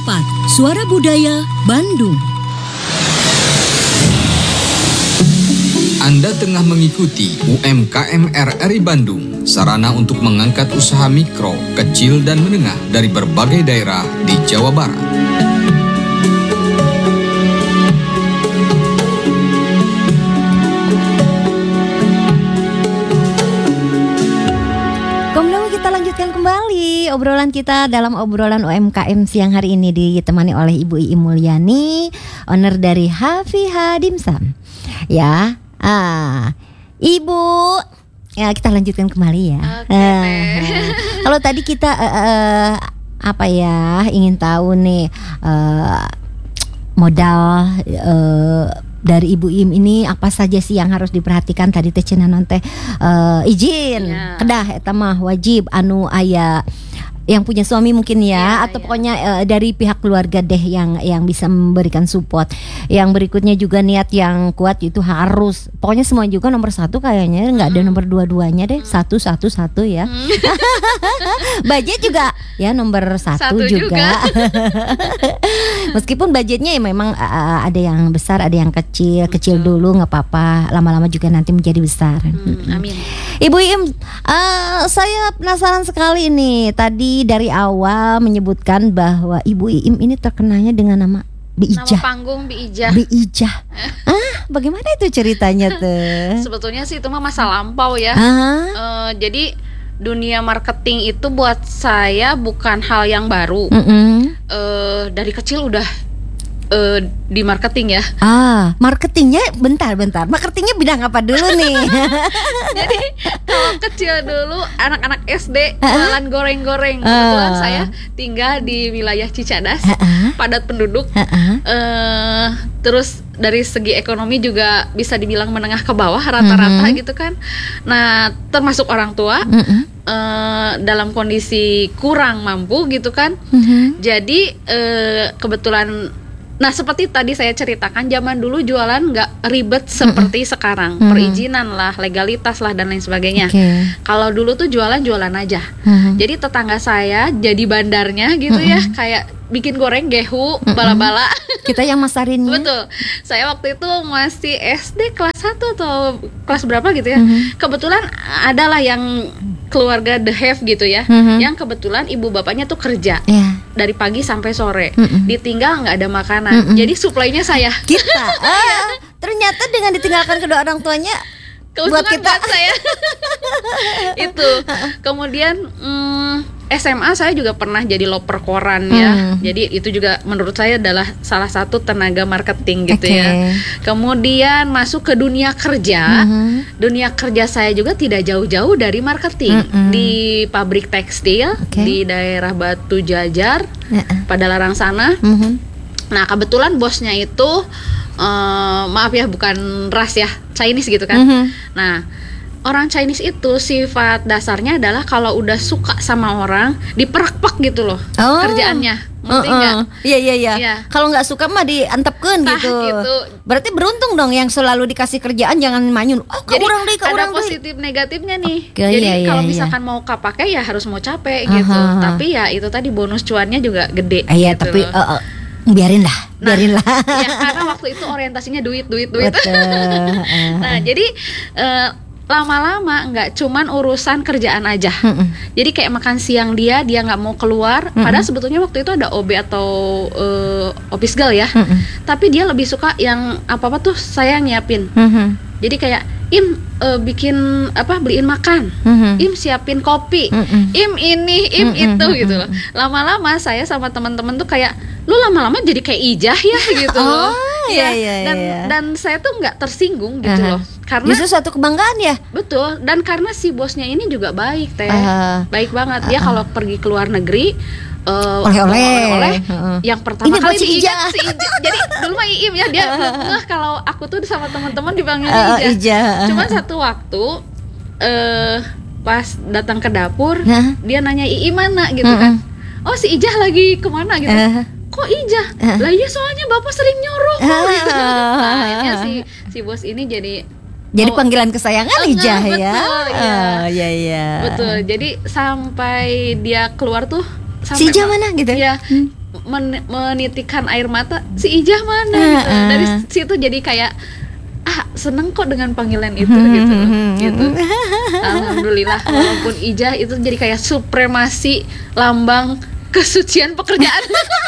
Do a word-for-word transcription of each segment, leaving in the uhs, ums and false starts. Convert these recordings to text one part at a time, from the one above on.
empat Suara Budaya Bandung. Anda tengah mengikuti U M K M R R I Bandung, sarana untuk mengangkat usaha mikro, kecil, dan menengah dari berbagai daerah di Jawa Barat. Lanjutkan kembali obrolan kita dalam obrolan U M K M siang hari ini, ditemani oleh Ibu Iim Mulyani, owner dari Hafiha Dimsum. Ya, ah, Ibu, ya kita lanjutkan kembali ya. Okay, uh, kalau tadi kita uh, uh, apa ya ingin tahu nih uh, modal uh, dari Ibu Iim ini apa saja sih yang harus diperhatikan. Tadi teh cenah non teh uh, izin yeah. kedah eta mah wajib anu aya yang punya suami mungkin ya, yeah, atau yeah. pokoknya uh, dari pihak keluarga deh yang yang bisa memberikan support. Yang berikutnya juga niat yang kuat itu harus. Pokoknya semua juga nomor satu kayaknya, nggak ada nomor dua-duanya deh, satu satu satu ya. Budget juga ya nomor satu, satu juga. juga. Meskipun budgetnya ya memang uh, ada yang besar, ada yang kecil, kecil Betul. dulu nggak apa-apa, lama-lama juga nanti menjadi besar. Hmm, amin. Ibu Iim, uh, saya penasaran sekali nih. Tadi dari awal menyebutkan bahwa Ibu Iim ini terkenalnya dengan nama Biijah. Nama panggung Biijah. Biijah. Ah, bagaimana itu ceritanya tuh? Sebetulnya sih itu mah masa lampau ya. Uh, jadi dunia marketing itu buat saya bukan hal yang baru. Mm-hmm. Uh, dari kecil udah uh, di marketing ya. Ah, marketingnya bentar-bentar. Marketingnya bidang apa dulu nih? Jadi kalau kecil dulu anak-anak S D jualan uh-uh. goreng-goreng. Kebetulan uh. saya tinggal di wilayah Cicadas, uh-uh. padat penduduk. Uh-uh. Uh, terus dari segi ekonomi juga bisa dibilang menengah ke bawah rata-rata mm-hmm. gitu kan. Nah, termasuk orang tua mm-hmm. uh, dalam kondisi kurang mampu gitu kan. Mm-hmm. Jadi uh, kebetulan, nah seperti tadi saya ceritakan, zaman dulu jualan nggak ribet seperti mm-hmm. sekarang, mm-hmm. perizinan lah, legalitas lah dan lain sebagainya. Okay. Kalau dulu tuh jualan jualan aja. Mm-hmm. Jadi tetangga saya jadi bandarnya gitu mm-hmm. ya, kayak bikin goreng gehu, mm-hmm. bala-bala. Kita yang masarinnya. Betul. Saya waktu itu masih S D kelas satu atau kelas berapa gitu ya. Mm-hmm. Kebetulan adalah yang keluarga The Have gitu ya, mm-hmm. yang kebetulan ibu bapaknya tuh kerja yeah. dari pagi sampai sore, mm-hmm. ditinggal nggak ada makanan, mm-hmm. jadi suplainya saya. Kita. Ah, ternyata dengan ditinggalkan kedua orang tuanya, buat kita buat saya. Itu. Kemudian hmm, S M A saya juga pernah jadi loper koran ya. Hmm. Jadi itu juga menurut saya adalah salah satu tenaga marketing gitu okay. ya. Kemudian masuk ke dunia kerja. Hmm. Dunia kerja saya juga tidak jauh-jauh dari marketing. Hmm. Di pabrik tekstil okay. di daerah Batu Jajar, hmm. pada Larang sana. Hmm. Nah, kebetulan bosnya itu uh, maaf ya bukan ras ya, Chinese gitu kan. Hmm. Nah, orang Chinese itu sifat dasarnya adalah kalau udah suka sama orang diperak-pak gitu loh oh. kerjaannya. Ngerti nggak? Uh, uh. Iya iya iya. Kalau nggak suka mah diantepkeun gitu. gitu. Berarti beruntung dong yang selalu dikasih kerjaan, jangan manyun. Oh, jadi orang deh, ada orang positif deh. Negatifnya nih. Okay, jadi iya, kalau iya, misalkan iya. mau kapake ya harus mau capek uh-huh. gitu. Tapi ya itu tadi bonus cuannya juga gede. Iya gitu tapi uh, uh. biarin lah, biarin nah, lah. Ya karena waktu itu orientasinya duit, duit, duit. Betul. uh. Nah jadi uh, lama-lama nggak cuman urusan kerjaan aja. Mm-mm. Jadi kayak makan siang dia, dia nggak mau keluar. Mm-mm. Padahal sebetulnya waktu itu ada O B atau uh, office girl ya. Mm-mm. Tapi dia lebih suka yang apa-apa tuh saya nyiapin. Mm-hmm. Jadi kayak Im uh, bikin apa beliin makan, mm-hmm. Im siapin kopi, mm-hmm. Im ini, Im mm-hmm. itu gitu loh. Lama-lama saya sama teman-teman tuh kayak, lu lama-lama jadi kayak Ijah ya gitu loh. Oh, iya, iya, dan iya. dan saya tuh nggak tersinggung gitu uh-huh. loh. Karena justru suatu kebanggaan ya. Betul. Dan karena si bosnya ini juga baik teh, uh-huh. baik banget. Dia uh-huh. kalau pergi ke luar negeri uh, oleh-oleh uh-huh. yang pertama ini kali si diingat si Ijah. Jadi dulu mah Iim ya, dia ngeh kalau aku tuh sama teman-teman dipanggil uh, Ijah. Ijah. Cuman satu waktu uh, pas datang ke dapur, uh-huh. dia nanya Iim mana gitu uh-huh. kan. Oh si Ijah lagi kemana gitu. Uh-huh. Kok Ijah? Uh. Lah iya soalnya bapak sering nyuruh. Uh. Gitu. Nah, akhirnya si si bos ini jadi jadi oh, panggilan kesayangan Ijah betul, ya. ya. Oh, iya iya. Betul. Jadi sampai dia keluar tuh si Ijah mana gitu. Ya. Hmm. men- menitikan air mata, si Ijah mana gitu. Dari situ jadi kayak ah seneng kok dengan panggilan itu gitu gitu. Alhamdulillah, walaupun Ijah itu jadi kayak supremasi lambang kesucian pekerjaan.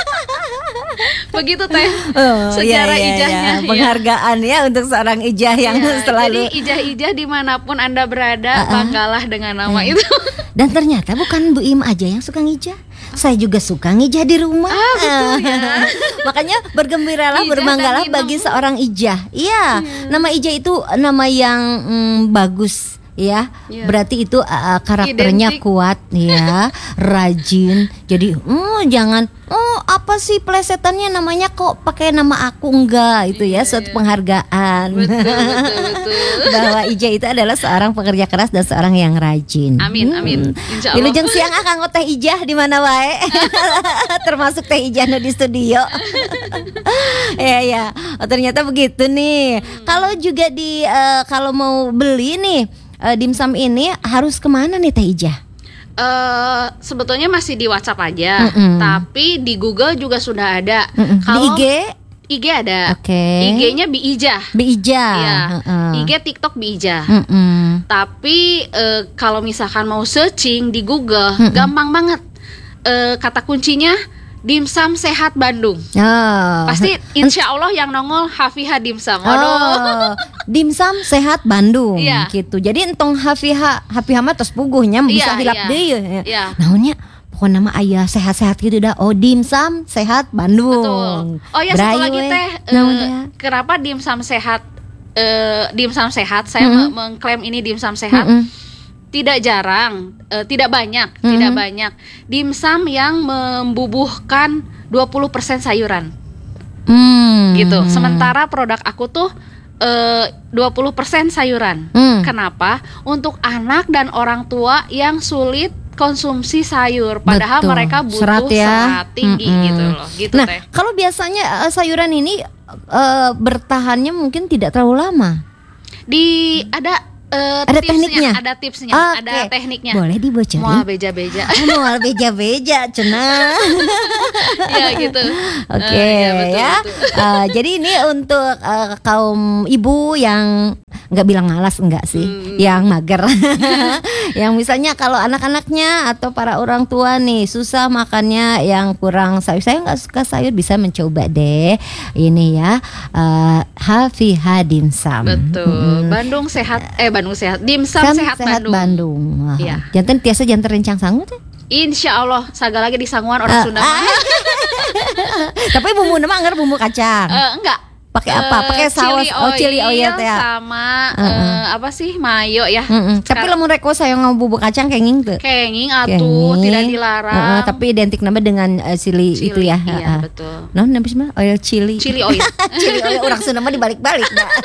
Begitu teh oh, secara iya, iya, Ijahnya iya. Penghargaan ya. ya untuk seorang Ijah yang ya, selalu. Jadi Ijah-Ijah dimanapun Anda berada, uh-uh. banggalah dengan nama uh. itu. Dan ternyata bukan Bu Im aja yang suka ngijah, saya juga suka ngijah di rumah. Ah, betul ya. Makanya bergembiralah, Ijah berbanggalah dan bagi seorang Ijah. Iya, yeah. Nama Ijah itu nama yang mm, bagus. Ya, yeah. Berarti itu uh, karakternya Identik. Kuat, ya, rajin. Jadi, oh jangan, oh apa sih plesetannya namanya kok pakai nama aku enggak, itu yeah, ya suatu yeah. penghargaan. Betul, betul, betul. Bahwa Ijah itu adalah seorang pekerja keras dan seorang yang rajin. Amin, amin. Insya Allah. Wilujeng siang akang teh Ijah di mana wae, termasuk teh Ijah di studio. Ya ya, oh, ternyata begitu nih. Hmm. Kalau juga di uh, kalau mau beli nih. Uh, dimsum ini harus kemana nih Teh Ijah? Uh, sebetulnya masih di WhatsApp aja, mm-mm. tapi di Google juga sudah ada. Kalau di I G? I G ada. Oke. Okay. I G-nya Bi Ijah. Bi Ijah. Ya. Uh-uh. I G TikTok Bi Ijah. Mm-mm. Tapi uh, kalau misalkan mau searching di Google, Mm-mm. gampang banget. Uh, kata kuncinya Dimsum Sehat Bandung. Oh. Pasti insya Allah yang nongol Hafiha Dimsum. Oh, Dimsum Sehat Bandung, yeah. gitu. Jadi entong Hafiha, Hafiha mah tos puguhnya bisa yeah, hilap yeah. deui ya. Yeah. Naonnya pokok nama ayah sehat-sehat gitu dah. Oh, Dimsum Sehat Bandung. Betul. Oh ya, satu lagi teh, uh, kenapa Dimsum Sehat? Uh, Dimsum Sehat, saya mm-hmm. mengklaim ini Dimsum Sehat. Mm-hmm. Tidak jarang, uh, tidak banyak, mm-hmm. tidak banyak dimsum yang membubuhkan dua puluh persen sayuran. Mm-hmm. Gitu. Sementara produk aku tuh uh, dua puluh persen sayuran. Mm. Kenapa? Untuk anak dan orang tua yang sulit konsumsi sayur, padahal Betul. Mereka butuh serat, ya? serat tinggi mm-hmm. gitu loh. Gitu nah, teh. Kalau biasanya uh, sayuran ini uh, bertahannya mungkin tidak terlalu lama. Di ada Uh, ada tekniknya, ada tipsnya, okay. ada tekniknya. Boleh dibocorin? Mual beja-beja. Mual beja-beja, cenah. Ya gitu. Oke okay, uh, ya. Betul, ya. Betul. Uh, jadi ini untuk uh, kaum ibu yang nggak bilang malas enggak sih, hmm. yang mager, yang misalnya kalau anak-anaknya atau para orang tua nih susah makannya yang kurang sayur, saya nggak suka sayur, bisa mencoba deh ini ya uh, Hafiha Dimsum. Betul. Hmm. Bandung sehat, eh Bandung sehat, Dimsum kan sehat, sehat Bandung. Bandung. Wow. Ya. Jantan tiasa jantan rencang sangu teh. Insya Allah, saga lagi di sanguan orang uh, Sunda. Uh, Tapi bumbu nama anggar bumbu kacang. Uh, enggak. Pakai apa? Pakai saus oh chili oil ya. Sama uh-uh. uh, apa sih mayo ya. Uh-uh. Tapi lamun reko saya ngau bubuk kacang kenging tuh. Kenging atuh tidak dilarang. Uh-uh. Tapi identik nama dengan uh, chili, chili itu ya. Iya uh-uh. betul. Non namanya mah oil chili. Chili oil. Chili oil orang Sunda mah dibalik-balik.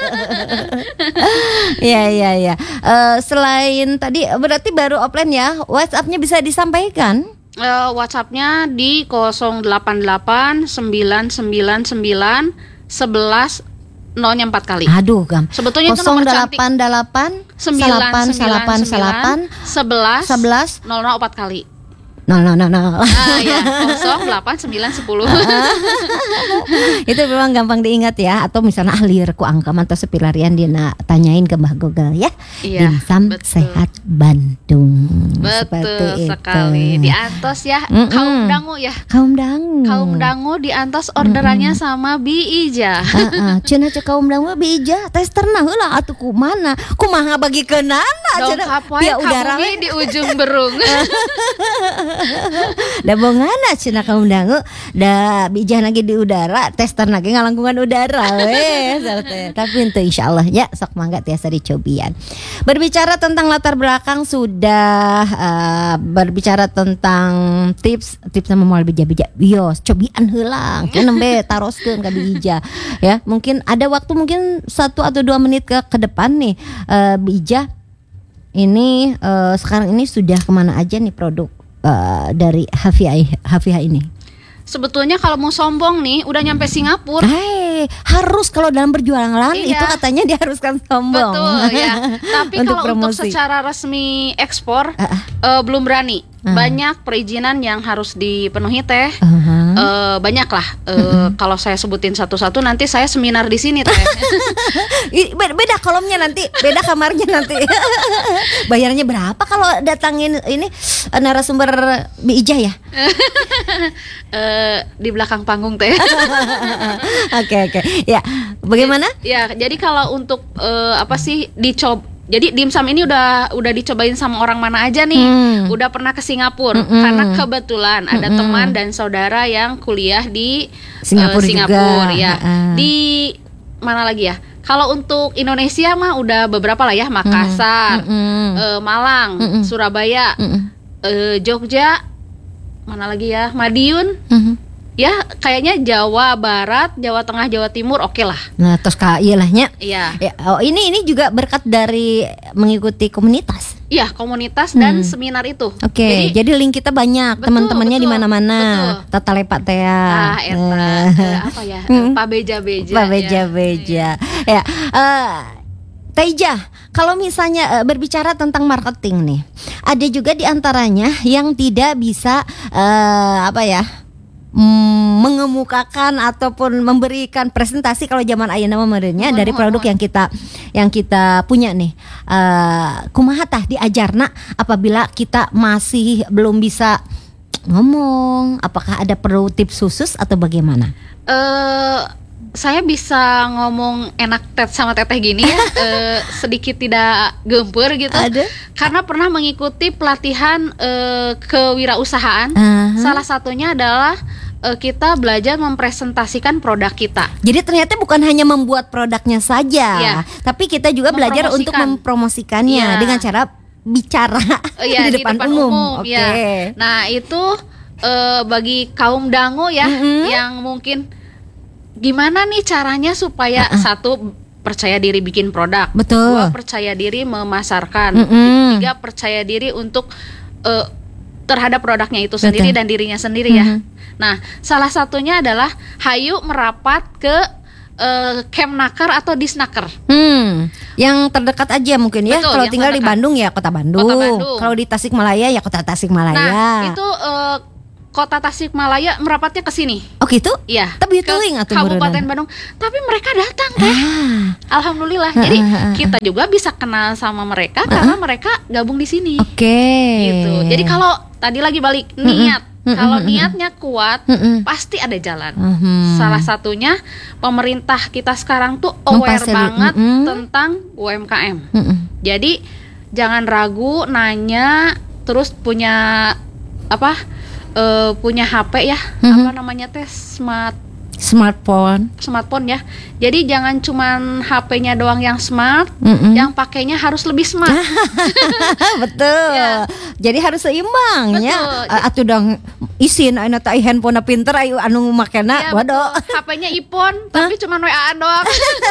Iya iya iya. Uh, selain tadi berarti baru offline ya. WhatsApp-nya bisa disampaikan? Uh, WhatsApp-nya di nol delapan delapan sembilan sembilan sembilan sebelas nolnya empat kali. Aduh, gam. Sebetulnya itu nomor cantik. nol delapan delapan sembilan sembilan sembilan sebelas sebelas nol nol empat kali. nol nol nol nol. Ah ya, nol delapan sembilan sepuluh. Itu memang gampang diingat ya. Atau misalnya ah lieur ku angka atau sepilarian dia tanyain ke Mbah Google ya. Iya, Dimsum Sehat Bandung. Betul sekali. Di Antos ya, Mm-mm. kaum dangu ya. Kaum dangu. Kaum dangu di Antos orderannya Mm-mm. sama Bi Ijah. Heeh, cenah cek kaum dangu Bi Ijah testerna heula atuh kumaha? Kumaha bagikeunana cenah. Via udara di ujung berung. Da bongana cenah kaum dangu da bijah lagi di udara tester lagi ngalangkungan udara weh. Tapi ente insyaallah ya sok mangga tiasa dicobian. Berbicara tentang latar belakang sudah uh, berbicara tentang tips tips sama moal bija-bija bios cobian heulang can nembe taroskeun ka bija ya. Mungkin ada waktu mungkin satu atau dua menit ke ke depan nih uh, bija ini uh, sekarang ini sudah kemana aja nih produk Uh, dari Hafiha Hafiha ini? Sebetulnya kalau mau sombong nih udah nyampe Singapura. Hey, harus kalau dalam berjualan iya. itu katanya diharuskan sombong. Betul ya. Tapi untuk kalau promosi. untuk secara resmi ekspor uh, uh. Uh, belum berani. Uh. Banyak perizinan yang harus dipenuhi teh. Uh-huh. uh, banyak lah. Uh, uh-uh. Kalau saya sebutin satu-satu nanti saya seminar di sini teh. Beda kolomnya nanti, beda kamarnya nanti. Bayarnya berapa kalau datangin ini narasumber Bi Ijah ya? uh, di belakang panggung teh. Oke oke. Ya, bagaimana? Ya, jadi kalau untuk uh, apa sih dicoba. Jadi dimsum ini udah udah dicobain sama orang mana aja nih? Hmm. Udah pernah ke Singapura mm-mm. karena kebetulan ada mm-mm. teman dan saudara yang kuliah di Singapura, uh, Singapura ya. Uh-uh. Di mana lagi ya? Kalau untuk Indonesia mah udah beberapa lah ya, Makassar, uh, Malang, mm-mm. Surabaya, mm-mm. Uh, Jogja, mana lagi ya? Madiun. Mm-hmm. Ya kayaknya Jawa Barat, Jawa Tengah, Jawa Timur oke okay lah. Nah terus kak iya lahnya. Iya. Ya, oh ini ini juga berkat dari mengikuti komunitas. Iya komunitas dan hmm. seminar itu. Oke. Okay. Jadi, jadi link kita banyak, betul, teman-temannya di mana-mana. Tata lepak teh. Ah eta uh, apa ya? Hmm. Pak Beja Beja. Pak Beja Beja. Ya. Uh, Teija, kalau misalnya uh, berbicara tentang marketing nih, ada juga di antaranya yang tidak bisa uh, apa ya? mengemukakan ataupun memberikan presentasi kalau zaman ayeuna meureunnya dari produk yang kita yang kita punya nih. Uh, kumaha tah diajarna apabila kita masih belum bisa ngomong, apakah ada perlu tips khusus atau bagaimana? Eh uh, saya bisa ngomong enak tet sama teteh gini ya, uh, sedikit tidak gempur gitu. Ada? Karena pernah mengikuti pelatihan uh, kewirausahaan. Uh-huh. Salah satunya adalah uh, kita belajar mempresentasikan produk kita. Jadi ternyata bukan hanya membuat produknya saja, ya, tapi kita juga belajar untuk mempromosikannya ya, dengan cara bicara uh, ya, di, depan di depan umum. umum Oke. Okay. Ya. Nah itu uh, bagi kaum dangu ya, mm-hmm. yang mungkin gimana nih caranya supaya uh-uh. satu percaya diri bikin produk, betul. Dua percaya diri memasarkan, mm-hmm. tiga percaya diri untuk uh, terhadap produknya itu sendiri, betul. Dan dirinya sendiri mm-hmm. ya. Nah salah satunya adalah hayu merapat ke uh, Kemnaker atau Disnaker. Hmm, yang terdekat aja mungkin ya. Kalau tinggal terdekat. Di Bandung ya Kota Bandung. Kota Bandung. Kalau di Tasikmalaya ya Kota Tasikmalaya. Nah itu uh, Kota Tasikmalaya merapatnya ke sini. Oh gitu? Iya. Tapi teuing atuh Kabupaten Bandung. Tapi mereka datang teh. Ah. Alhamdulillah. Jadi kita juga bisa kenal sama mereka uh-uh. karena mereka gabung di sini. Oke. Okay. Gitu. Jadi kalau tadi lagi balik niat, uh-uh. kalau niatnya kuat, uh-uh. pasti ada jalan. Uh-huh. Salah satunya pemerintah kita sekarang tuh aware Mempasili. banget uh-uh. tentang U M K M. Uh-uh. Jadi jangan ragu nanya, terus punya apa? Uh, punya H P ya, mm-hmm. apa namanya teh smart smartphone smartphone ya. Jadi jangan cuman H P-nya doang yang smart, mm-hmm. yang pakainya harus lebih smart. Betul. Ya. Jadi harus seimbang ya. Atuh dong isin anu teh handphone pinter ayo anu makena bodoh. H P-nya iPhone tapi cuman W A-an doang.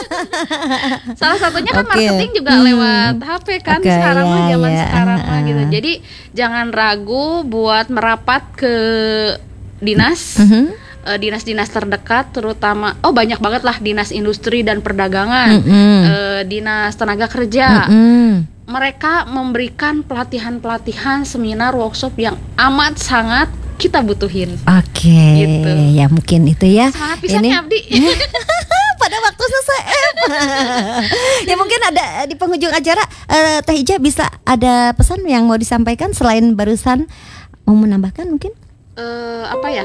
Salah satunya kan okay. marketing juga hmm. lewat H P kan okay, sekarang mah ya, zaman ya. sekarang mah gitu. Jadi jangan ragu buat merapat ke dinas. Mm-hmm. Uh, dinas-dinas terdekat, terutama oh banyak banget lah dinas industri dan perdagangan, mm-hmm. uh, dinas tenaga kerja, mm-hmm. mereka memberikan pelatihan-pelatihan, seminar, workshop yang amat sangat kita butuhin. Oke, okay. gitu. Ya mungkin itu ya. Sangat pisahnya Abdi. Pada waktu selesai. Ya mungkin ada di penghujung acara, uh, Teh Ija bisa ada pesan yang mau disampaikan selain barusan, mau menambahkan mungkin? Uh, apa ya?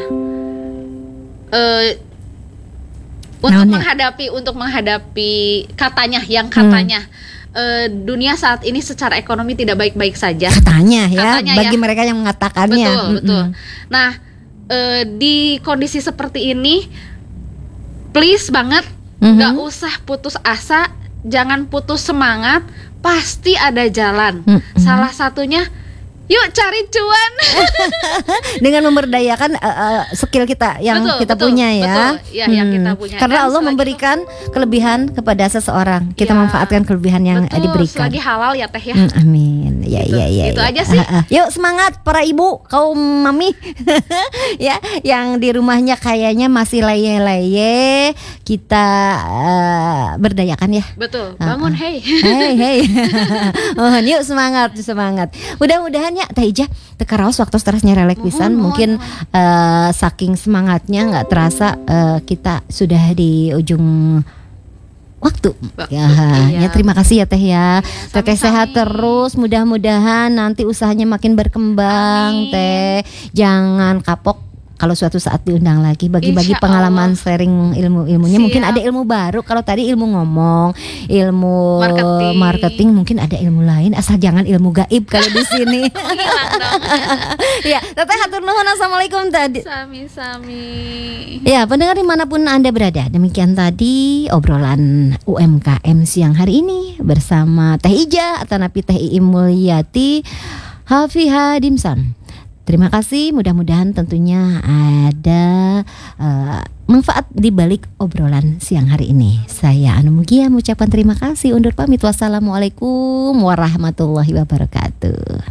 Uh, untuk Naonnya? menghadapi untuk menghadapi katanya yang katanya hmm. uh, dunia saat ini secara ekonomi tidak baik-baik saja. Katanya ya, katanya bagi ya. mereka yang mengatakannya. Betul, mm-hmm. betul. Nah, uh, di kondisi seperti ini, please banget, mm-hmm. gak usah putus asa, jangan putus semangat, pasti ada jalan. Mm-hmm. Salah satunya yuk cari cuan dengan memberdayakan uh, uh, skill kita yang betul, kita betul, punya ya. Betul, ya hmm. yang kita punya. Karena Allah memberikan itu, kelebihan kepada seseorang, kita ya, manfaatkan kelebihan yang betul, diberikan. Selagi halal ya teh ya. Hmm, amin. Ya gitu, ya ya. Itu ya. aja sih. Uh, uh. Yuk semangat para ibu, kaum mami ya yang di rumahnya kayaknya masih leye-leye, kita uh, berdayakan ya. Betul. Bangun uh, uh. hey. Hey hey. Oh, yuk semangat semangat. Mudah-mudahan nya Teh Ija teu karaos waktu stresnya relek pisan. Mohon, Mungkin uh, saking semangatnya nggak terasa uh, kita sudah di ujung waktu. Waktu, Ya, iya. ya terima kasih ya Teh ya. Teteh Sami-sami. sehat terus, mudah-mudahan nanti usahanya makin berkembang. Amin. Teh jangan kapok kalau suatu saat diundang lagi, bagi-bagi Insya pengalaman, Allah. sharing ilmu-ilmunya. Mungkin Siap. ada ilmu baru. Kalau tadi ilmu ngomong, ilmu Marketing. marketing, mungkin ada ilmu lain. Asal jangan ilmu gaib kalau di sini. Hilang dong. Ya, Teteh hatur nuhun, assalamualaikum tadi. Sami-sami. Ya, pendengar dimanapun Anda berada, demikian tadi obrolan U M K M siang hari ini bersama Teh Ija atau Napi Teh Iim Mulyati Hafiha Dimsum. Terima kasih, mudah-mudahan tentunya ada uh, manfaat di balik obrolan siang hari ini. Saya Anu Mugia mengucapkan terima kasih, undur pamit. Wassalamualaikum warahmatullahi wabarakatuh.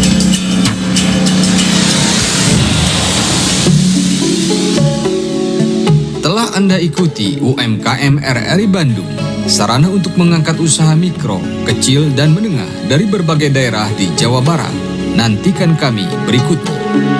Telah Anda ikuti U M K M R R I Bandung, sarana untuk mengangkat usaha mikro, kecil, dan menengah dari berbagai daerah di Jawa Barat. Nantikan kami berikutnya.